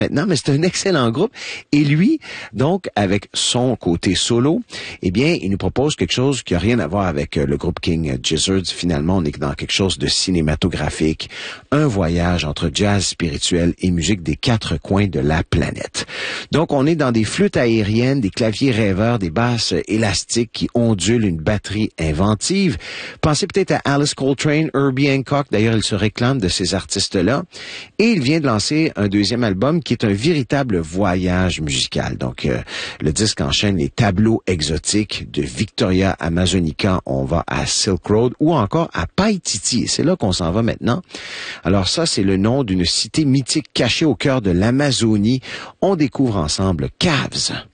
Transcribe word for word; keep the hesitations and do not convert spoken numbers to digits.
maintenant, mais c'est un excellent groupe. Et lui, donc, avec son côté solo, eh bien, il nous propose quelque chose qui a rien à voir avec euh, le groupe King Gizzard. Finalement, on est dans quelque chose de cinématographique, un voyage entre jazz spirituel et musique des quatre coins de la planète. Donc, on est dans des flûtes aériennes, des claviers rêveurs, des basses élastiques qui ondulent, une batterie inventive. Pensez peut-être à Alice Coltrane, Herbie Hancock. D'ailleurs, il se réclame de ces artistes-là. Et il vient de lancer un deuxième album qui est un véritable voyage musical. Donc, euh, le disque enchaîne les tableaux exotiques de Victoria Amazonica. On va à Silk Road ou encore à Paititi. Et c'est là qu'on s'en va maintenant. Alors ça, c'est le nom d'une cité mythique cachée au cœur de l'Amazonie. On découvre ensemble Cavs.